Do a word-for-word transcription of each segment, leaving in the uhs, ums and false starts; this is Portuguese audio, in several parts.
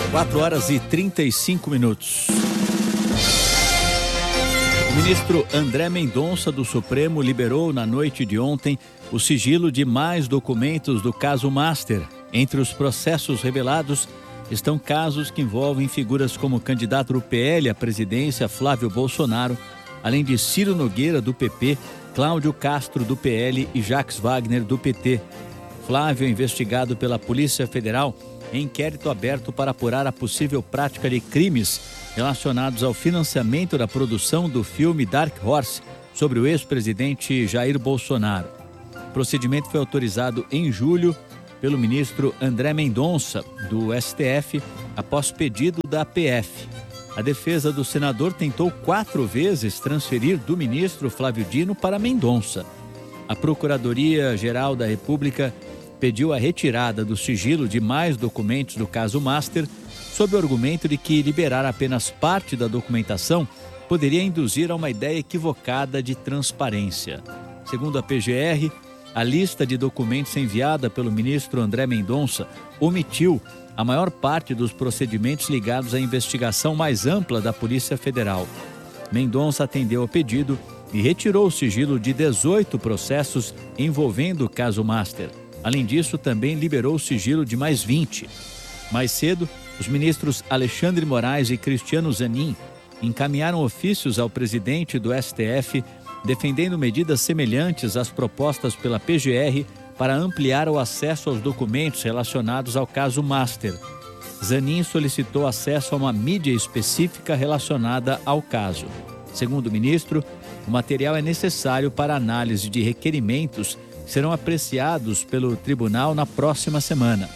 quatro horas e trinta e cinco minutos. O ministro André Mendonça do Supremo liberou na noite de ontem o sigilo de mais documentos do caso Master. Entre os processos revelados estão casos que envolvem figuras como o candidato do P L à presidência Flávio Bolsonaro, além de Ciro Nogueira do P P, Cláudio Castro do P L e Jacques Wagner do P T. Flávio é investigado pela Polícia Federal em inquérito aberto para apurar a possível prática de crimes relacionados ao financiamento da produção do filme Dark Horse sobre o ex-presidente Jair Bolsonaro. O procedimento foi autorizado em julho pelo ministro André Mendonça, do S T F, após pedido da P F. A defesa do senador tentou quatro vezes transferir do ministro Flávio Dino para Mendonça. A Procuradoria-Geral da República pediu a retirada do sigilo de mais documentos do caso Master, sob o argumento de que liberar apenas parte da documentação poderia induzir a uma ideia equivocada de transparência. Segundo a P G R, a lista de documentos enviada pelo ministro André Mendonça omitiu a maior parte dos procedimentos ligados à investigação mais ampla da Polícia Federal. Mendonça atendeu ao pedido e retirou o sigilo de dezoito processos envolvendo o caso Master. Além disso, também liberou o sigilo de mais vinte. Mais cedo, os ministros Alexandre Moraes e Cristiano Zanin encaminharam ofícios ao presidente do S T F defendendo medidas semelhantes às propostas pela P G R para ampliar o acesso aos documentos relacionados ao caso Master. Zanin solicitou acesso a uma mídia específica relacionada ao caso. Segundo o ministro, o material é necessário para análise de requerimentos que serão apreciados pelo tribunal na próxima semana.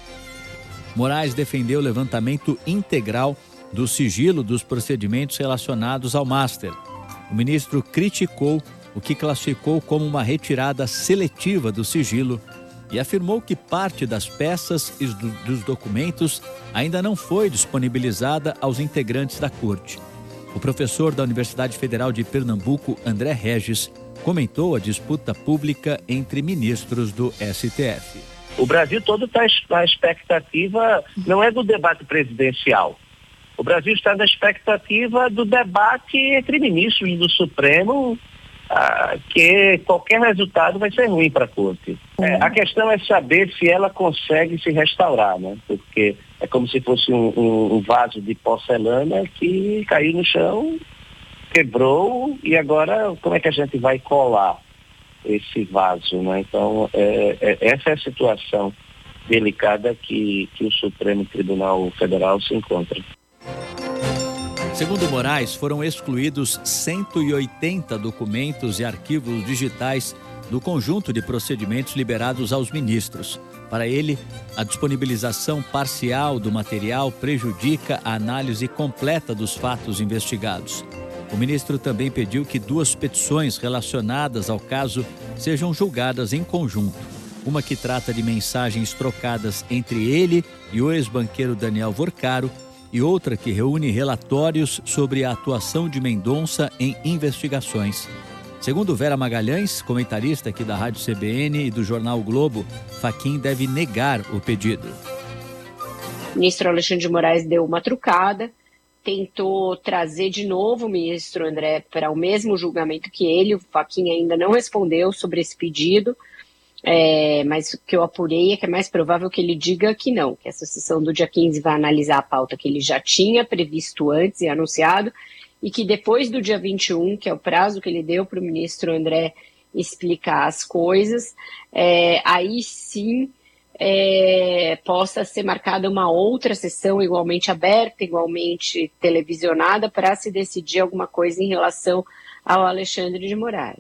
Moraes defendeu o levantamento integral do sigilo dos procedimentos relacionados ao Master. O ministro criticou o que classificou como uma retirada seletiva do sigilo e afirmou que parte das peças e dos documentos ainda não foi disponibilizada aos integrantes da corte. O professor da Universidade Federal de Pernambuco, André Regis, comentou a disputa pública entre ministros do S T F. O Brasil todo está na expectativa, não é do debate presidencial. O Brasil está na expectativa do debate entre ministros do Supremo, ah, que qualquer resultado vai ser ruim para a corte. É, a questão é saber se ela consegue se restaurar, né? Porque é como se fosse um, um, um vaso de porcelana que caiu no chão, quebrou, e agora como é que a gente vai colar esse vaso, né? Então, é, é, essa é a situação delicada que, que o Supremo Tribunal Federal se encontra. Segundo Moraes, foram excluídos cento e oitenta documentos e arquivos digitais do conjunto de procedimentos liberados aos ministros. Para ele, a disponibilização parcial do material prejudica a análise completa dos fatos investigados. O ministro também pediu que duas petições relacionadas ao caso sejam julgadas em conjunto. Uma que trata de mensagens trocadas entre ele e o ex-banqueiro Daniel Vorcaro, e outra que reúne relatórios sobre a atuação de Mendonça em investigações. Segundo Vera Magalhães, comentarista aqui da Rádio C B N e do jornal o Globo, Fachin deve negar o pedido. O ministro Alexandre de Moraes deu uma trucada, tentou trazer de novo o ministro André para o mesmo julgamento que ele. O Fachin ainda não respondeu sobre esse pedido. É, mas o que eu apurei é que é mais provável que ele diga que não, que essa sessão do dia quinze vai analisar a pauta que ele já tinha previsto antes e anunciado, e que depois do dia vinte e um, que é o prazo que ele deu para o ministro André explicar as coisas, é, aí sim é, possa ser marcada uma outra sessão igualmente aberta, igualmente televisionada, para se decidir alguma coisa em relação ao Alexandre de Moraes.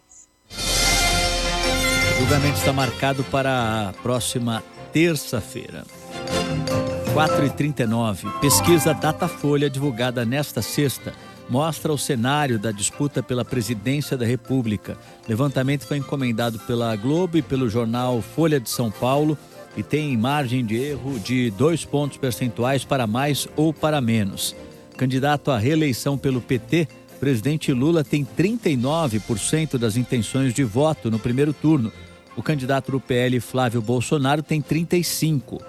O julgamento está marcado para a próxima terça-feira. quatro e trinta e nove. Pesquisa Datafolha, divulgada nesta sexta, mostra o cenário da disputa pela presidência da República. O levantamento foi encomendado pela Globo e pelo jornal Folha de São Paulo e tem margem de erro de dois pontos percentuais para mais ou para menos. Candidato à reeleição pelo P T, o presidente Lula tem trinta e nove por cento das intenções de voto no primeiro turno. O candidato do P L, Flávio Bolsonaro, tem trinta e cinco por cento.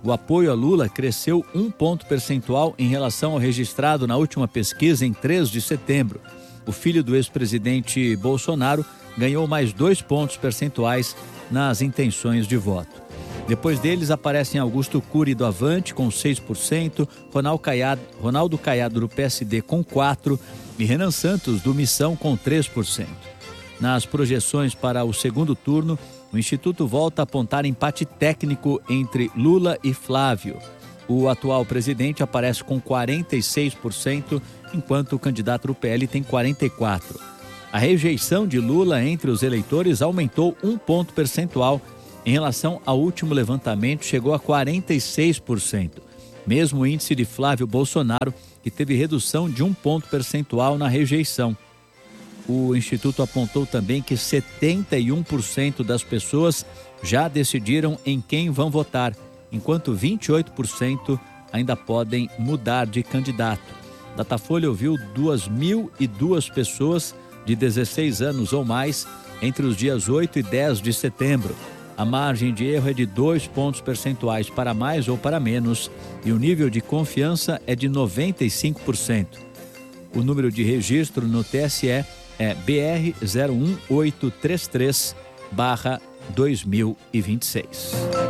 O apoio a Lula cresceu um ponto percentual em relação ao registrado na última pesquisa em três de setembro. O filho do ex-presidente Bolsonaro ganhou mais dois pontos percentuais nas intenções de voto. Depois deles aparecem Augusto Cury do Avante com seis por cento, Ronaldo Caiado, Ronaldo Caiado do P S D com quatro por cento e Renan Santos do Missão com três por cento. Nas projeções para o segundo turno, o Instituto volta a apontar empate técnico entre Lula e Flávio. O atual presidente aparece com quarenta e seis por cento, enquanto o candidato do P L tem quarenta e quatro por cento. A rejeição de Lula entre os eleitores aumentou um ponto percentual. Em relação ao último levantamento, chegou a quarenta e seis por cento. Mesmo o índice de Flávio Bolsonaro, que teve redução de um ponto percentual na rejeição. O Instituto apontou também que setenta e um por cento das pessoas já decidiram em quem vão votar, enquanto vinte e oito por cento ainda podem mudar de candidato. Datafolha ouviu duas mil e duas pessoas de dezesseis anos ou mais entre os dias oito e dez de setembro. A margem de erro é de dois pontos percentuais para mais ou para menos e o nível de confiança é de noventa e cinco por cento. O número de registro no T S E é B R zero um oito três três barra dois mil e vinte e seis.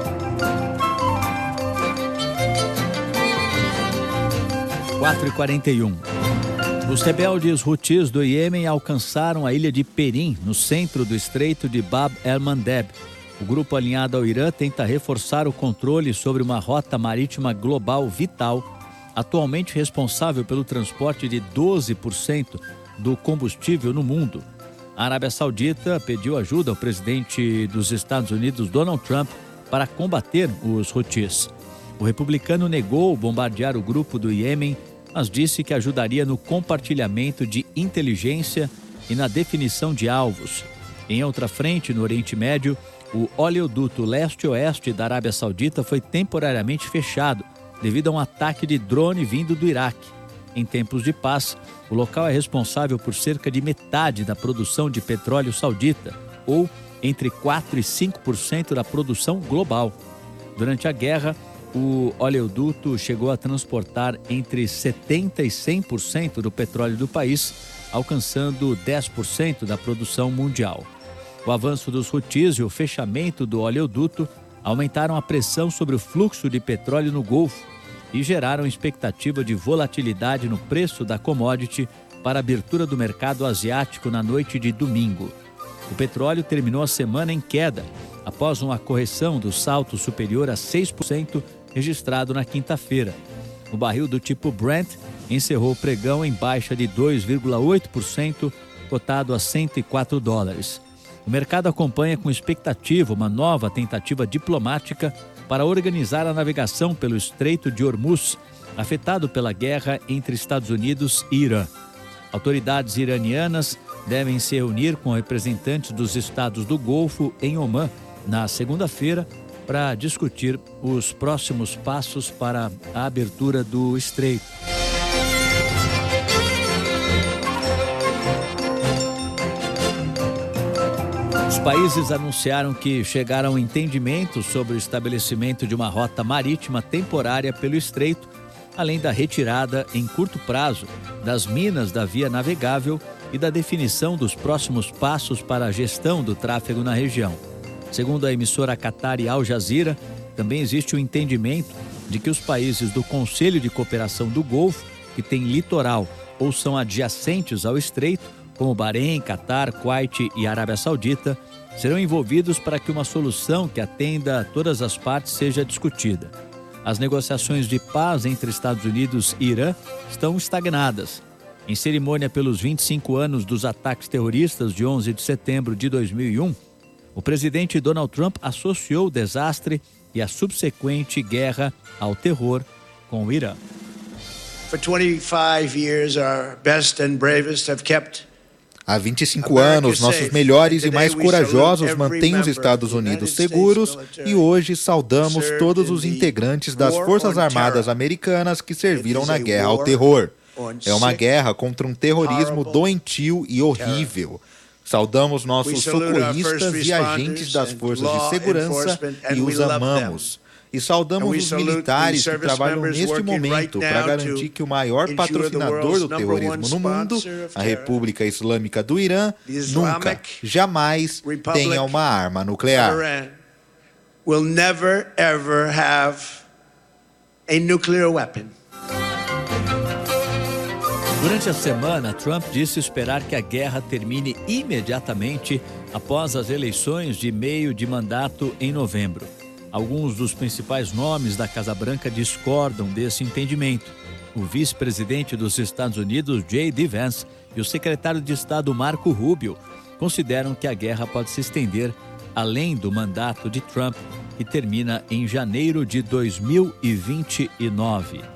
quatro e quarenta e um. Os rebeldes Houthis do Iêmen alcançaram a ilha de Perim, no centro do estreito de Bab el-Mandeb. O grupo alinhado ao Irã tenta reforçar o controle sobre uma rota marítima global vital, atualmente responsável pelo transporte de doze por cento do combustível no mundo. A Arábia Saudita pediu ajuda ao presidente dos Estados Unidos, Donald Trump, para combater os Houthis. O republicano negou bombardear o grupo do Iêmen, mas disse que ajudaria no compartilhamento de inteligência e na definição de alvos. Em outra frente, no Oriente Médio, o oleoduto leste-oeste da Arábia Saudita foi temporariamente fechado devido a um ataque de drone vindo do Iraque. Em tempos de paz, o local é responsável por cerca de metade da produção de petróleo saudita, ou entre quatro e cinco por cento da produção global. Durante a guerra, o oleoduto chegou a transportar entre setenta por cento e cem por cento do petróleo do país, alcançando dez por cento da produção mundial. O avanço dos Houthis e o fechamento do oleoduto aumentaram a pressão sobre o fluxo de petróleo no Golfo e geraram expectativa de volatilidade no preço da commodity para a abertura do mercado asiático na noite de domingo. O petróleo terminou a semana em queda, após uma correção do salto superior a seis por cento registrado na quinta-feira. O barril do tipo Brent encerrou o pregão em baixa de dois vírgula oito por cento, cotado a cento e quatro dólares. O mercado acompanha com expectativa uma nova tentativa diplomática para organizar a navegação pelo Estreito de Hormuz, afetado pela guerra entre Estados Unidos e Irã. Autoridades iranianas devem se reunir com representantes dos estados do Golfo em Omã na segunda-feira para discutir os próximos passos para a abertura do estreito. Os países anunciaram que chegaram a um entendimento sobre o estabelecimento de uma rota marítima temporária pelo estreito, além da retirada em curto prazo das minas da via navegável e da definição dos próximos passos para a gestão do tráfego na região. Segundo a emissora Qatari Al Jazeera, também existe o entendimento de que os países do Conselho de Cooperação do Golfo, que têm litoral ou são adjacentes ao estreito, como Bahrein, Catar, Kuwait e Arábia Saudita, serão envolvidos para que uma solução que atenda a todas as partes seja discutida. As negociações de paz entre Estados Unidos e Irã estão estagnadas. Em cerimônia pelos vinte e cinco anos dos ataques terroristas de onze de setembro de dois mil e um, o presidente Donald Trump associou o desastre e a subsequente guerra ao terror com o Irã. For twenty-five years, our best and bravest have kept Há vinte e cinco anos, nossos melhores e mais corajosos mantêm os Estados Unidos seguros e hoje saudamos todos os integrantes das Forças Armadas Americanas que serviram na guerra ao terror. É uma guerra contra um terrorismo doentio e horrível. Saudamos nossos socorristas e agentes das forças de segurança e os amamos. E saudamos os militares que trabalham neste momento para garantir que o maior patrocinador do terrorismo no mundo, a República Islâmica do Irã, nunca, jamais tenha uma arma nuclear. Will never ever have a nuclear weapon. Durante a semana, Trump disse esperar que a guerra termine imediatamente após as eleições de meio de mandato em novembro. Alguns dos principais nomes da Casa Branca discordam desse entendimento. O vice-presidente dos Estados Unidos, J D Vance, e o secretário de Estado, Marco Rubio, consideram que a guerra pode se estender além do mandato de Trump, que termina em janeiro de dois mil e vinte e nove.